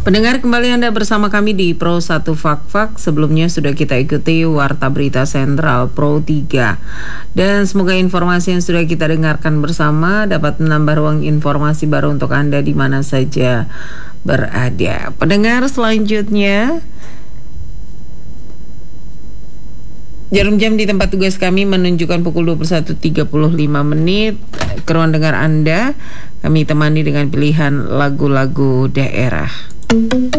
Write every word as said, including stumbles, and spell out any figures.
Pendengar, kembali Anda bersama kami di Pro satu Fak-Fak. Sebelumnya sudah kita ikuti Warta Berita Sentral Pro tiga. Dan semoga informasi yang sudah kita dengarkan bersama dapat menambah ruang informasi baru untuk Anda di mana saja berada. Pendengar, selanjutnya jarum jam di tempat tugas kami menunjukkan pukul dua puluh satu tiga puluh lima menit. Ke ruang dengar Anda, kami temani dengan pilihan lagu-lagu daerah.